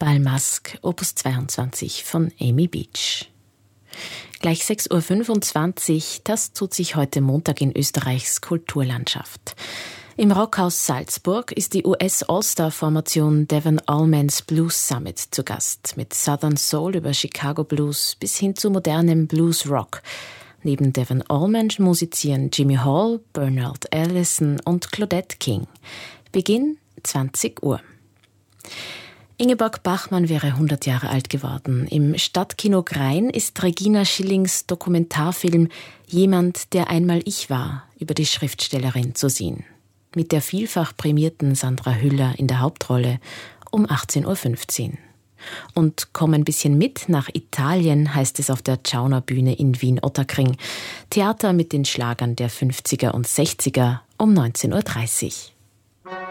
Bal Masque, Opus 22 von Amy Beach. Gleich 6.25 Uhr, das tut sich heute Montag in Österreichs Kulturlandschaft. Im Rockhaus Salzburg ist die US-All-Star-Formation Devon Allmans Blues Summit zu Gast, mit Southern Soul über Chicago Blues bis hin zu modernem Blues Rock. Neben Devon Allman musizieren Jimmy Hall, Bernard Allison und Claudette King. Beginn 20 Uhr. Ingeborg Bachmann wäre 100 Jahre alt geworden. Im Stadtkino Grein ist Regina Schillings Dokumentarfilm »Jemand, der einmal ich war« über die Schriftstellerin zu sehen. Mit der vielfach prämierten Sandra Hüller in der Hauptrolle um 18.15 Uhr. Und komm ein bisschen mit nach Italien, heißt es auf der Ciauner Bühne in Wien-Ottakring. Theater mit den Schlagern der 50er und 60er um 19.30 Uhr.